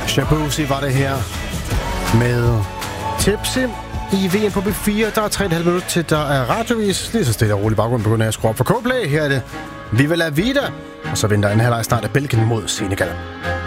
Shabuzi var det her med Tipsy i VM på B4. Der er 3,5 minutter til, der er radiovis. Lige så stille og roligt baggrund begynder jeg at skrue op for Coldplay. Her er det Viva la Vida. Og så venter en halvleg start af Belgien mod Senegal.